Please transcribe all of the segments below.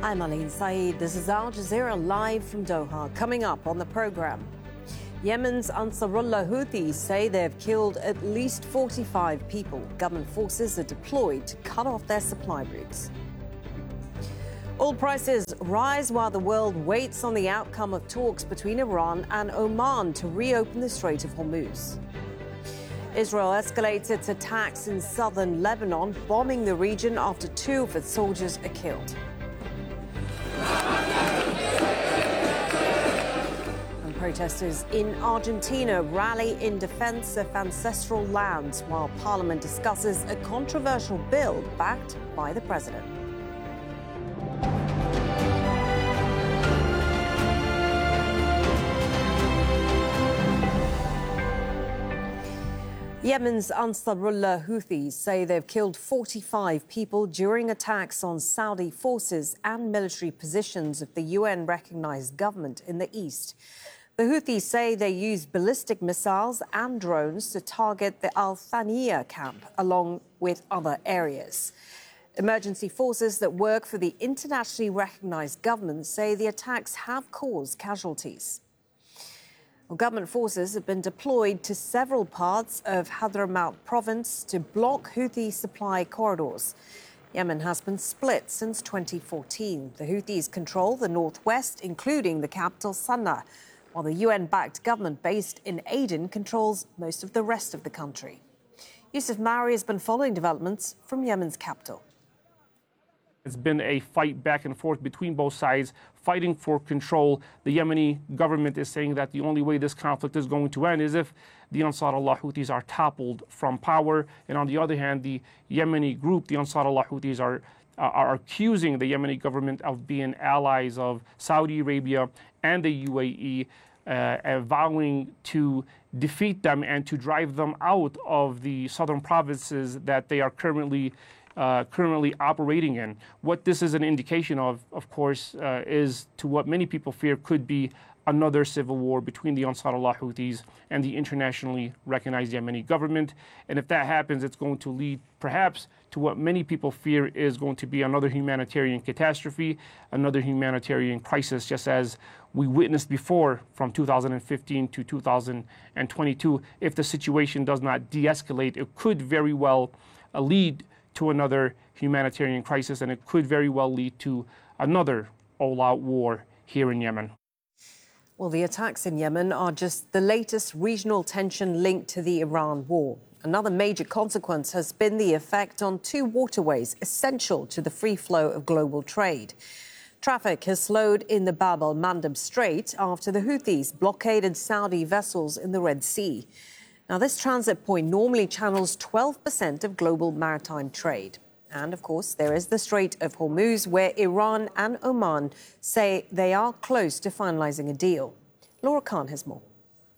I'm Aline Saeed. This is Al Jazeera live from Doha. Coming up on the programme, Yemen's Ansarullah Houthis say they've killed at least 45 people. Government forces are deployed to cut off their supply routes. Oil prices rise while the world waits on the outcome of talks between Iran and Oman to reopen the Strait of Hormuz. Israel escalates its attacks in southern Lebanon, bombing the region after 2 of its soldiers are killed. And protesters in Argentina rally in defense of ancestral lands while Parliament discusses a controversial bill backed by the president. Yemen's Ansarullah Houthis say they've killed 45 people during attacks on Saudi forces and military positions of the UN-recognized government in the east. The Houthis say they used ballistic missiles and drones to target the Al Thaniya camp, along with other areas. Emergency forces that work for the internationally recognized government say the attacks have caused casualties. Well, government forces have been deployed to several parts of Hadramaut province to block Houthi supply corridors. Yemen has been split since 2014. The Houthis control the northwest, including the capital Sana'a, while the UN-backed government based in Aden controls most of the rest of the country. Yusuf Mauri has been following developments from Yemen's capital. It's been a fight back and forth between both sides, fighting for control. The Yemeni government is saying that the only way this conflict is going to end is if the Ansarullah Houthis are toppled from power. And on the other hand, the Yemeni group, the Ansarullah Houthis, are accusing the Yemeni government of being allies of Saudi Arabia and the UAE, vowing to defeat them and to drive them out of the southern provinces that they are currently operating in. What this is an indication of course, is to what many people fear could be another civil war between the Ansarullah Houthis and the internationally recognized Yemeni government. And if that happens, it's going to lead perhaps to what many people fear is going to be another humanitarian catastrophe, another humanitarian crisis, just as we witnessed before from 2015 to 2022. If the situation does not de-escalate, it could very well lead to another humanitarian crisis, and it could very well lead to another all-out war here in Yemen. Well, the attacks in Yemen are just the latest regional tension linked to the Iran war. Another major consequence has been the effect on 2 waterways essential to the free flow of global trade. Traffic has slowed in the Bab el-Mandeb Strait after the Houthis blockaded Saudi vessels in the Red Sea. Now, this transit point normally channels 12% of global maritime trade. And, of course, there is the Strait of Hormuz, where Iran and Oman say they are close to finalising a deal. Laura Khan has more.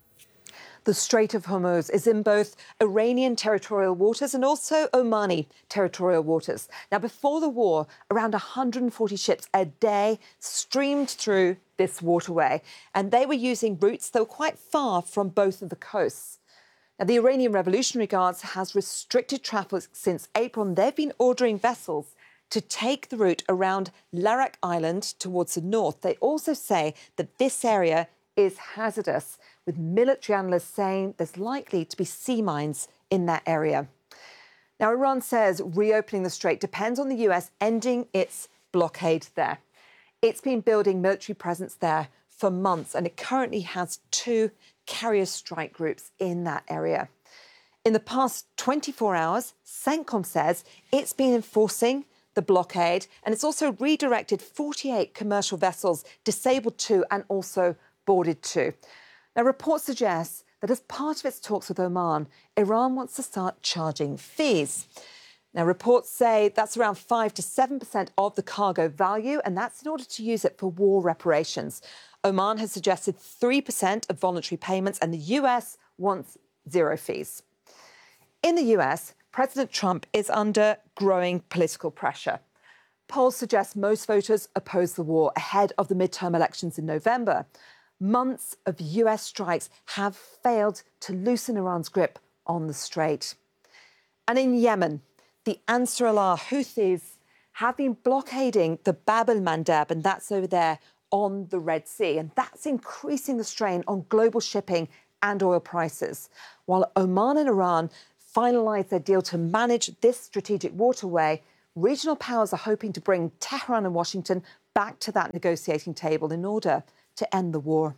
The Strait of Hormuz is in both Iranian territorial waters and also Omani territorial waters. Now, before the war, around 140 ships a day streamed through this waterway, and they were using routes that were quite far from both of the coasts. Now, the Iranian Revolutionary Guards has restricted traffic since April, and they've been ordering vessels to take the route around Larak Island towards the north. They also say that this area is hazardous, with military analysts saying there's likely to be sea mines in that area. Now, Iran says reopening the strait depends on the US ending its blockade there. It's been building military presence there for months, and it currently has 2 carrier strike groups in that area. In the past 24 hours, CENTCOM says it's been enforcing the blockade, and it's also redirected 48 commercial vessels, disabled 2 and also boarded 2. Now, reports suggest that as part of its talks with Oman, Iran wants to start charging fees. Now, reports say that's around 5 to 7% of the cargo value, and that's in order to use it for war reparations. Oman has suggested 3% of voluntary payments, and the US wants 0 fees. In the US, President Trump is under growing political pressure. Polls suggest most voters oppose the war ahead of the midterm elections in November. Months of US strikes have failed to loosen Iran's grip on the strait. And in Yemen, the Ansarullah Houthis have been blockading the Bab el-Mandeb, and that's over there on the Red Sea. And that's increasing the strain on global shipping and oil prices. While Oman and Iran finalise their deal to manage this strategic waterway, regional powers are hoping to bring Tehran and Washington back to that negotiating table in order to end the war.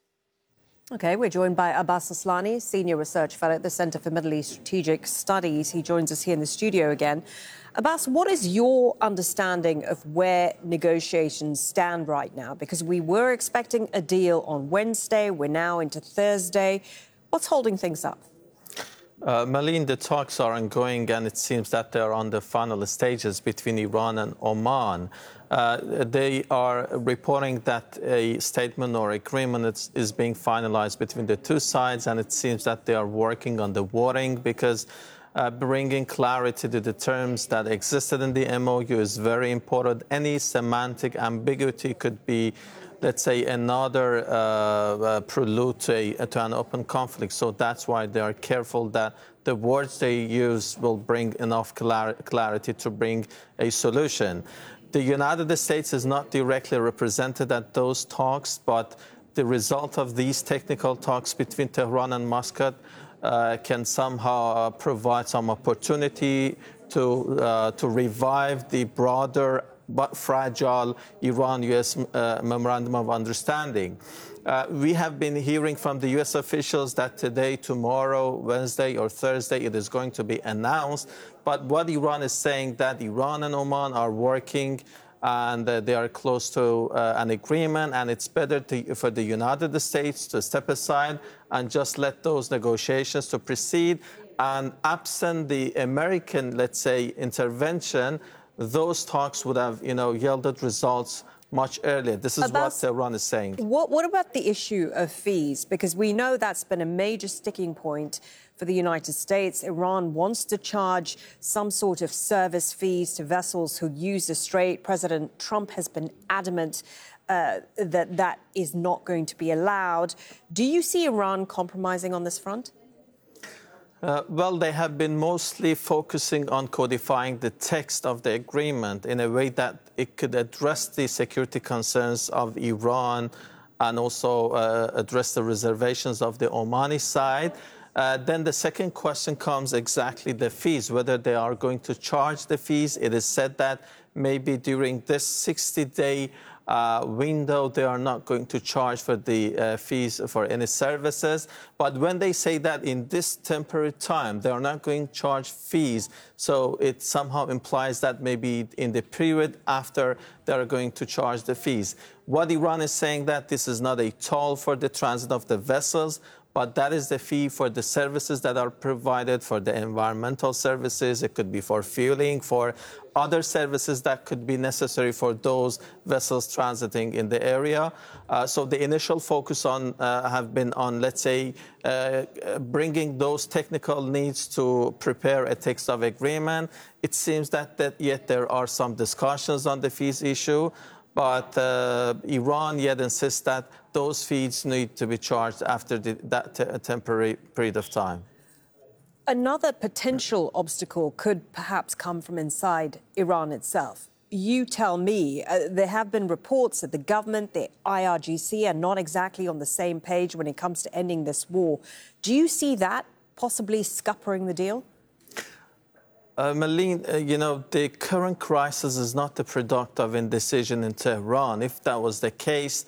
OK, we're joined by Abbas Aslani, Senior Research Fellow at the Centre for Middle East Strategic Studies. He joins us here in the studio again. Abbas, what is your understanding of where negotiations stand right now? Because we were expecting a deal on Wednesday. We're now into Thursday. What's holding things up? Malin, the talks are ongoing, and it seems that they're on the final stages between Iran and Oman. They are reporting that a statement or agreement is being finalized between the two sides, and it seems that they are working on the wording because bringing clarity to the terms that existed in the MOU is very important. Any semantic ambiguity could be, let's say, another prelude to an open conflict. So that's why they are careful that the words they use will bring enough clarity to bring a solution. The United States is not directly represented at those talks, but the result of these technical talks between Tehran and Muscat can somehow provide some opportunity to revive the broader but fragile Iran-U.S. Memorandum of Understanding. We have been hearing from the U.S. officials that today, tomorrow, Wednesday or Thursday, it is going to be announced. But what Iran is saying that Iran and Oman are working and they are close to an agreement, and it's better for the United States to step aside and just let those negotiations to proceed. And absent the American, let's say, intervention, those talks would have, yielded results much earlier. This is what Tehran is saying. What about the issue of fees? Because we know that's been a major sticking point for the United States. Iran wants to charge some sort of service fees to vessels who use the Strait. President Trump has been adamant that is not going to be allowed. Do you see Iran compromising on this front? Well, they have been mostly focusing on codifying the text of the agreement in a way that it could address the security concerns of Iran and also address the reservations of the Omani side. Then the second question comes exactly the fees, whether they are going to charge the fees. It is said that maybe during this 60-day window, they are not going to charge for the fees for any services. But when they say that in this temporary time, they are not going to charge fees, so it somehow implies that maybe in the period after, they are going to charge the fees. What Iran is saying that this is not a toll for the transit of the vessels, but that is the fee for the services that are provided, for the environmental services. It could be for fueling, for other services that could be necessary for those vessels transiting in the area. So the initial focus have been on, let's say, bringing those technical needs to prepare a text of agreement. It seems that yet there are some discussions on the fees issue. But Iran yet insists that those fees need to be charged after that temporary period of time. Another potential obstacle could perhaps come from inside Iran itself. You tell me, there have been reports that the government, the IRGC, are not exactly on the same page when it comes to ending this war. Do you see that possibly scuppering the deal? Malin, the current crisis is not the product of indecision in Tehran. If that was the case,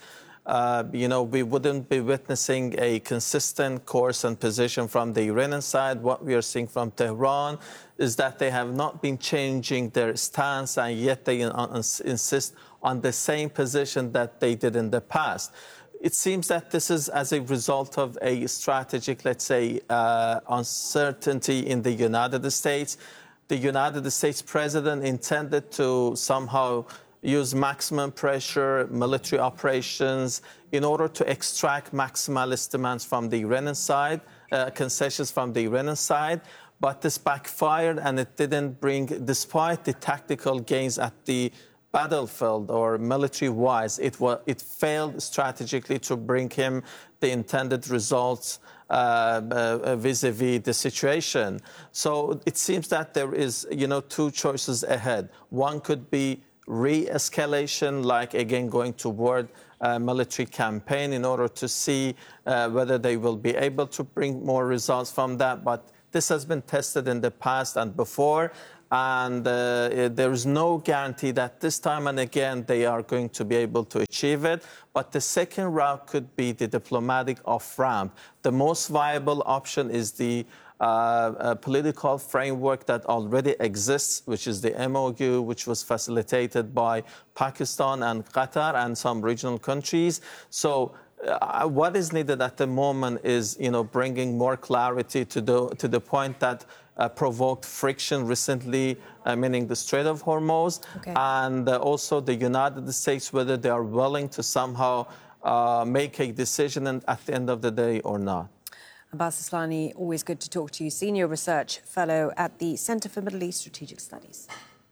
we wouldn't be witnessing a consistent course and position from the Iranian side. What we are seeing from Tehran is that they have not been changing their stance, and yet they insist on the same position that they did in the past. It seems that this is as a result of a strategic, let's say, uncertainty in the United States. The United States president intended to somehow use maximum pressure, military operations, in order to extract maximalist demands from the Iranian side, concessions from the Iranian side. But this backfired, and it didn't bring, despite the tactical gains at the battlefield or military-wise, it failed strategically to bring him the intended results vis-a-vis the situation. So it seems that there is, two choices ahead. One could be re-escalation, like again going toward a military campaign in order to see whether they will be able to bring more results from that. But this has been tested in the past and before, and there is no guarantee that this time and again they are going to be able to achieve it. But the second route could be the diplomatic off-ramp. The most viable option is the political framework that already exists, which is the MOU, which was facilitated by Pakistan and Qatar and some regional countries. So what is needed at the moment is, bringing more clarity to the point that provoked friction recently, meaning the Strait of Hormuz, and also the United States, whether they are willing to somehow make a decision at the end of the day or not. Abbas Aslani, always good to talk to you, Senior Research Fellow at the Centre for Middle East Strategic Studies.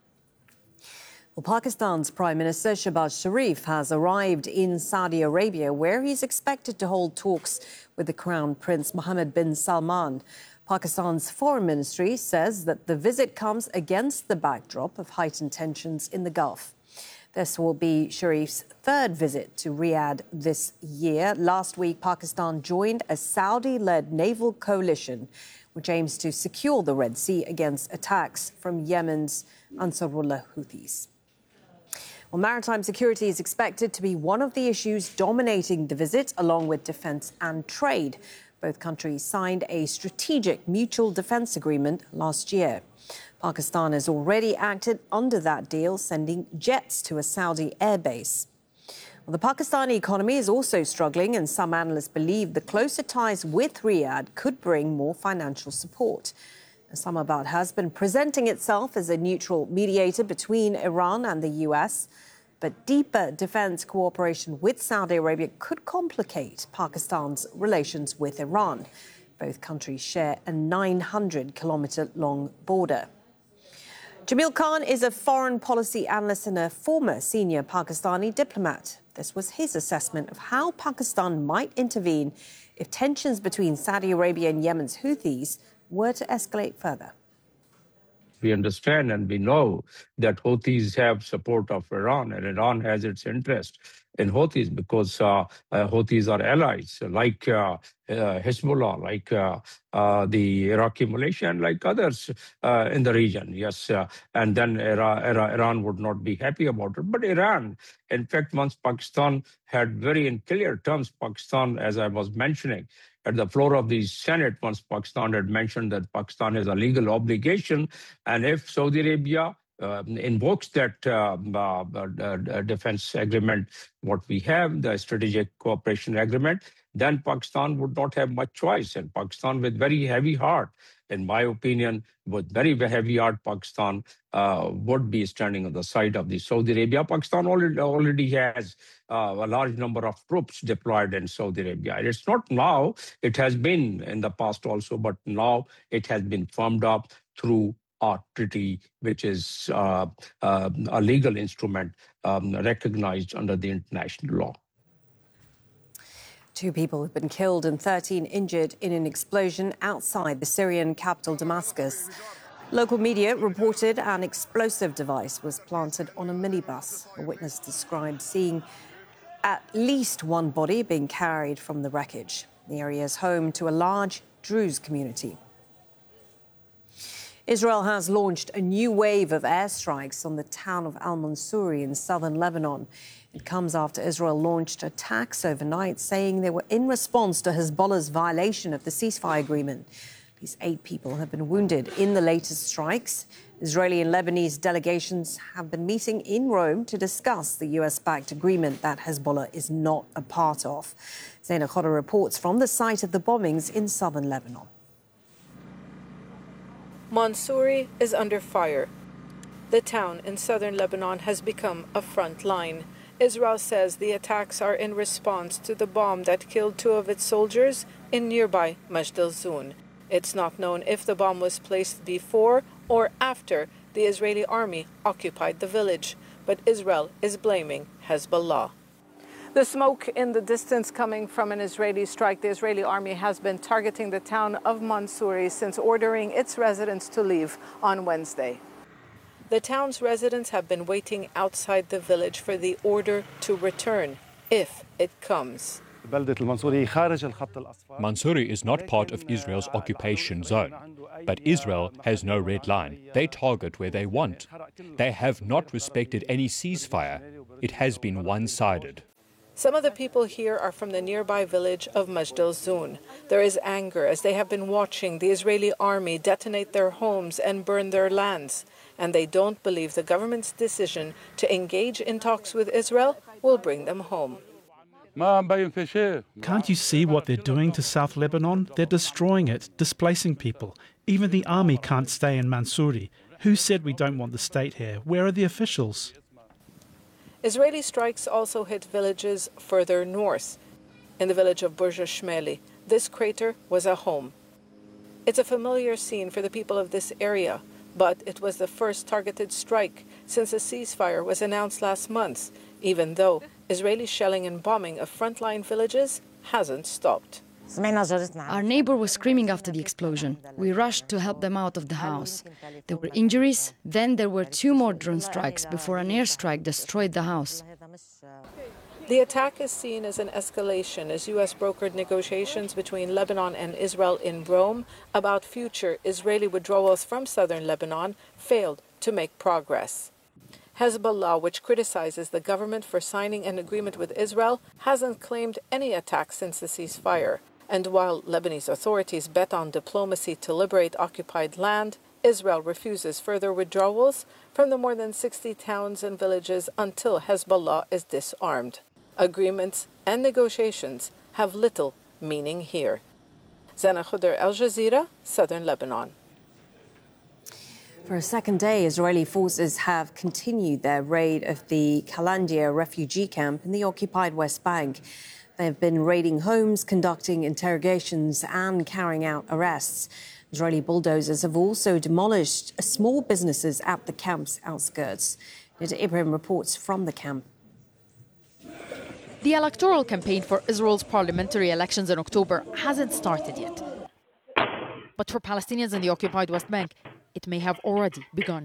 Well, Pakistan's Prime Minister Shehbaz Sharif has arrived in Saudi Arabia, where he's expected to hold talks with the Crown Prince Mohammed bin Salman. Pakistan's Foreign Ministry says that the visit comes against the backdrop of heightened tensions in the Gulf. This will be Sharif's third visit to Riyadh this year. Last week, Pakistan joined a Saudi-led naval coalition which aims to secure the Red Sea against attacks from Yemen's Ansarullah Houthis. Well, maritime security is expected to be one of the issues dominating the visit, along with defence and trade. Both countries signed a strategic mutual defence agreement last year. Pakistan has already acted under that deal, sending jets to a Saudi airbase. Well, the Pakistani economy is also struggling, and some analysts believe the closer ties with Riyadh could bring more financial support. Islamabad has been presenting itself as a neutral mediator between Iran and the US, but deeper defence cooperation with Saudi Arabia could complicate Pakistan's relations with Iran. Both countries share a 900-kilometre-long border. Jamil Khan is a foreign policy analyst and a former senior Pakistani diplomat. This was his assessment of how Pakistan might intervene if tensions between Saudi Arabia and Yemen's Houthis were to escalate further. We understand and we know that Houthis have support of Iran, and Iran has its interest in Houthis because Houthis are allies like Hezbollah, like the Iraqi militia, and like others in the region. Yes, and then Iran would not be happy about it. But Iran, in fact, once Pakistan had very in clear terms, Pakistan, as I was mentioning, at the floor of the Senate, once Pakistan had mentioned that Pakistan has a legal obligation, and if Saudi Arabia invokes that defense agreement, what we have, the strategic cooperation agreement, then Pakistan would not have much choice. And Pakistan, with very heavy heart, in my opinion, with very heavy heart, Pakistan would be standing on the side of the Saudi Arabia. Pakistan already has a large number of troops deployed in Saudi Arabia. And it's not now, it has been in the past also, but now it has been firmed up through a treaty, which is a legal instrument recognized under the international law. 2 people have been killed and 13 injured in an explosion outside the Syrian capital, Damascus. Local media reported an explosive device was planted on a minibus. A witness described seeing at least one body being carried from the wreckage. The area is home to a large Druze community. Israel has launched a new wave of airstrikes on the town of al-Mansouri in southern Lebanon. It comes after Israel launched attacks overnight, saying they were in response to Hezbollah's violation of the ceasefire agreement. At least 8 people have been wounded in the latest strikes. Israeli and Lebanese delegations have been meeting in Rome to discuss the US-backed agreement that Hezbollah is not a part of. Zaina Khoda reports from the site of the bombings in southern Lebanon. Mansouri is under fire. The town in southern Lebanon has become a front line. Israel says the attacks are in response to the bomb that killed 2 of its soldiers in nearby Majd al-Zoun. It's not known if the bomb was placed before or after the Israeli army occupied the village. but Israel is blaming Hezbollah. The smoke in the distance coming from an Israeli strike. The Israeli army has been targeting the town of Mansouri since ordering its residents to leave on Wednesday. The town's residents have been waiting outside the village for the order to return, if it comes. Mansouri is not part of Israel's occupation zone, but Israel has no red line. They target where they want. They have not respected any ceasefire. It has been one-sided. Some of the people here are from the nearby village of Majd al-Zoun. There is anger as they have been watching the Israeli army detonate their homes and burn their lands. And they don't believe the government's decision to engage in talks with Israel will bring them home. Can't you see what they're doing to South Lebanon? They're destroying it, displacing people. Even the army can't stay in Mansouri. Who said we don't want the state here? Where are the officials? Israeli strikes also hit villages further north. In the village of Burj Shmeli, this crater was a home. It's a familiar scene for the people of this area, but it was the first targeted strike since a ceasefire was announced last month, even though Israeli shelling and bombing of frontline villages hasn't stopped. Our neighbor was screaming after the explosion. We rushed to help them out of the house. There were injuries, then there were 2 more drone strikes before an airstrike destroyed the house. The attack is seen as an escalation as U.S. brokered negotiations between Lebanon and Israel in Rome about future Israeli withdrawals from southern Lebanon failed to make progress. Hezbollah, which criticizes the government for signing an agreement with Israel, hasn't claimed any attacks since the ceasefire. And while Lebanese authorities bet on diplomacy to liberate occupied land, Israel refuses further withdrawals from the more than 60 towns and villages until Hezbollah is disarmed. Agreements and negotiations have little meaning here. Zana Khudr, Al Jazeera, Southern Lebanon. For a second day, Israeli forces have continued their raid of the Kalandia refugee camp in the occupied West Bank. They have been raiding homes, conducting interrogations and carrying out arrests. Israeli bulldozers have also demolished small businesses at the camp's outskirts. Nida Ibrahim reports from the camp. The electoral campaign for Israel's parliamentary elections in October hasn't started yet. But for Palestinians in the occupied West Bank, it may have already begun.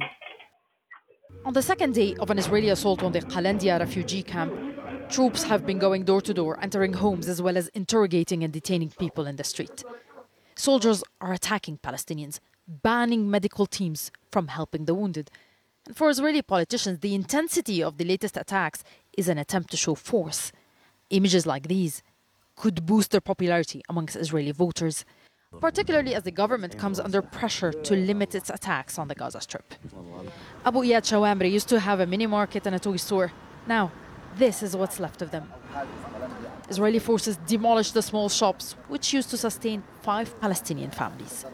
On the second day of an Israeli assault on the Kalandia refugee camp, troops have been going door to door, entering homes as well as interrogating and detaining people in the street. Soldiers are attacking Palestinians, banning medical teams from helping the wounded. And for Israeli politicians, the intensity of the latest attacks is an attempt to show force. Images like these could boost their popularity amongst Israeli voters, particularly as the government comes under pressure to limit its attacks on the Gaza Strip. Abu Iyad Shawamri used to have a mini market and a toy store. Now, this is what's left of them. Israeli forces demolished the small shops, which used to sustain 5 Palestinian families.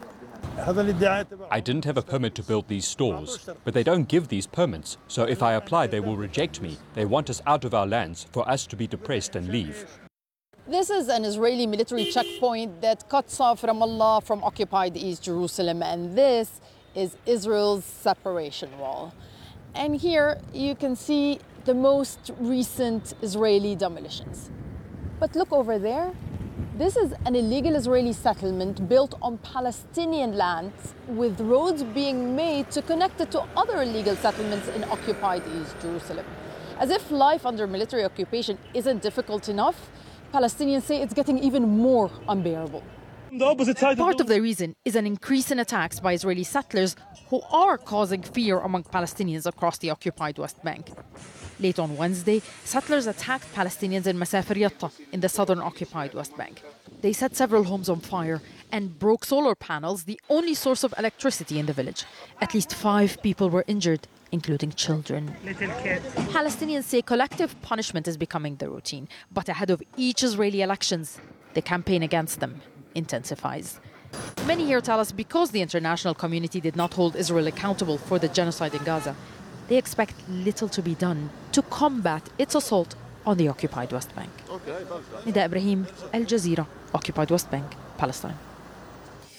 I didn't have a permit to build these stores, but they don't give these permits, so if I apply, they will reject me. They want us out of our lands for us to be depressed and leave. This is an Israeli military checkpoint that cuts off Ramallah from occupied East Jerusalem, and this is Israel's separation wall. And here you can see the most recent Israeli demolitions. But look over there. This is an illegal Israeli settlement built on Palestinian lands, with roads being made to connect it to other illegal settlements in occupied East Jerusalem. As if life under military occupation isn't difficult enough, Palestinians say it's getting even more unbearable. Part of the reason is an increase in attacks by Israeli settlers who are causing fear among Palestinians across the occupied West Bank. Late on Wednesday, settlers attacked Palestinians in Masafer Yatta in the southern occupied West Bank. They set several homes on fire and broke solar panels, the only source of electricity in the village. At least 5 people were injured, including children. Palestinians say collective punishment is becoming the routine, but ahead of each Israeli elections, the campaign against them intensifies. Many here tell us because the international community did not hold Israel accountable for the genocide in Gaza, they expect little to be done to combat its assault on the occupied West Bank. Nida Ibrahim, Al Jazeera, occupied West Bank, Palestine.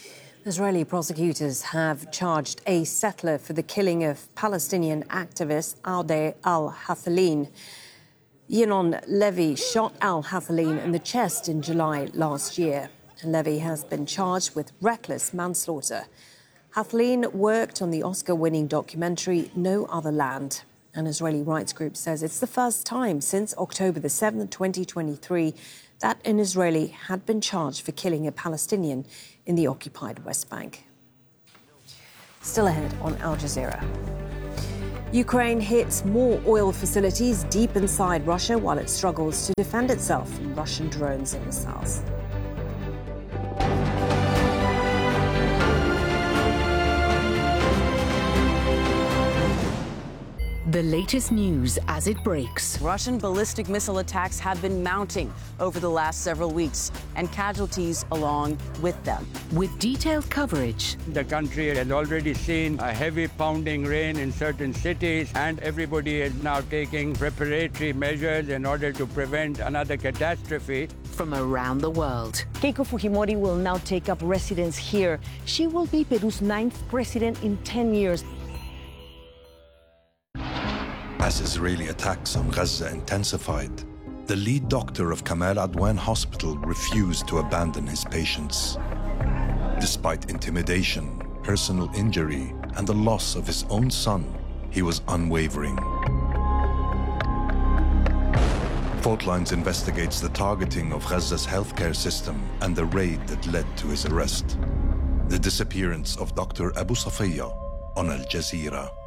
Israeli prosecutors have charged a settler for the killing of Palestinian activist Audeh al-Hathaleen. Yinon Levy shot al-Hathaleen in the chest in July last year. Levy has been charged with reckless manslaughter. Hathaleen worked on the Oscar-winning documentary No Other Land. An Israeli rights group says it's the first time since October the 7th, 2023, that an Israeli had been charged for killing a Palestinian in the occupied West Bank. Still ahead on Al Jazeera. Ukraine hits more oil facilities deep inside Russia while it struggles to defend itself from Russian drones and missiles. The latest news as it breaks. Russian ballistic missile attacks have been mounting over the last several weeks, and casualties along with them. With detailed coverage. The country has already seen a heavy pounding rain in certain cities, and everybody is now taking preparatory measures in order to prevent another catastrophe. From around the world. Keiko Fujimori will now take up residence here. She will be Peru's 9th president in 10 years. As Israeli attacks on Gaza intensified, the lead doctor of Kamal Adwan Hospital refused to abandon his patients. Despite intimidation, personal injury, and the loss of his own son, he was unwavering. Fault Lines investigates the targeting of Gaza's healthcare system and the raid that led to his arrest. The disappearance of Dr. Abu Safiya on Al Jazeera.